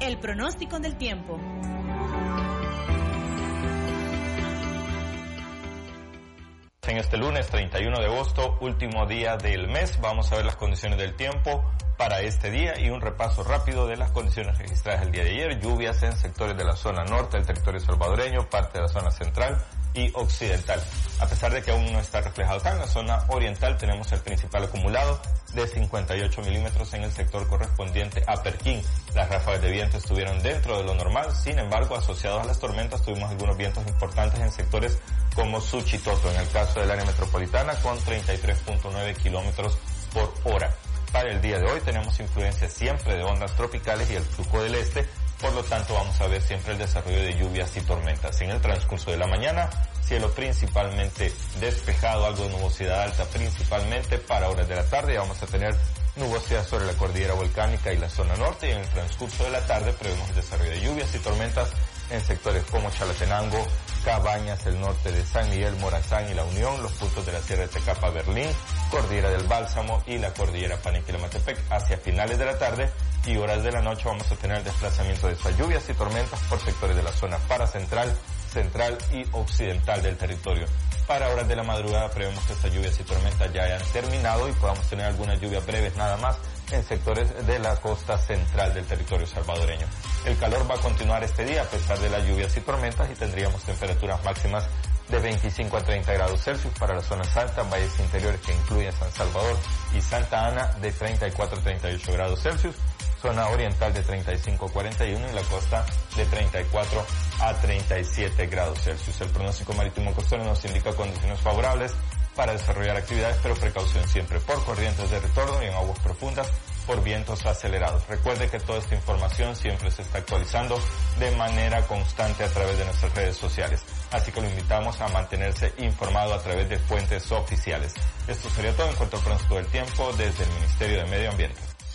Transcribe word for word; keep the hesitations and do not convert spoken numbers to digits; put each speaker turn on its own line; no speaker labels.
el pronóstico del tiempo.
En este lunes treinta y uno de agosto, último día del mes, vamos a ver las condiciones del tiempo para este día y un repaso rápido de las condiciones registradas el día de ayer. Lluvias en sectores de la zona norte del territorio salvadoreño, parte de la zona central y occidental. A pesar de que aún no está reflejado acá en la zona oriental, tenemos el principal acumulado de cincuenta y ocho milímetros en el sector correspondiente a Perquín. Las ráfagas de viento estuvieron dentro de lo normal, sin embargo, asociados a las tormentas, tuvimos algunos vientos importantes en sectores como Suchitoto, en el caso del área metropolitana, con treinta y tres punto nueve kilómetros por hora. Para el día de hoy tenemos influencia siempre de ondas tropicales y el flujo del este, por lo tanto vamos a ver siempre el desarrollo de lluvias y tormentas. En el transcurso de la mañana, cielo principalmente despejado, algo de nubosidad alta principalmente. Para horas de la tarde vamos a tener nubosidad sobre la cordillera volcánica y la zona norte, y en el transcurso de la tarde prevemos el desarrollo de lluvias y tormentas en sectores como Chalatenango, Cabañas, el norte de San Miguel, Morazán y La Unión, los puntos de la Sierra de Tecapa, Berlín, Cordillera del Bálsamo y la Cordillera Panequila-Matepec. Hacia finales de la tarde y horas de la noche vamos a tener el desplazamiento de estas lluvias y tormentas por sectores de la zona paracentral, central y occidental del territorio. Para horas de la madrugada prevemos que estas lluvias y tormentas ya hayan terminado y podamos tener algunas lluvias breves nada más en sectores de la costa central del territorio salvadoreño. El calor va a continuar este día a pesar de las lluvias y tormentas y tendríamos temperaturas máximas de veinticinco a treinta grados Celsius para las zonas altas, valles interiores que incluyen San Salvador y Santa Ana de treinta y cuatro a treinta y ocho grados Celsius, zona oriental de treinta y cinco a cuarenta y uno y la costa de treinta y cuatro a treinta y siete grados Celsius. El pronóstico marítimo costero nos indica condiciones favorables para desarrollar actividades, pero precaución siempre por corrientes de retorno y en aguas profundas por vientos acelerados. Recuerde que toda esta información siempre se está actualizando de manera constante a través de nuestras redes sociales. Así que lo invitamos a mantenerse informado a través de fuentes oficiales. Esto sería todo en cuanto al pronóstico del tiempo desde el Ministerio de Medio Ambiente.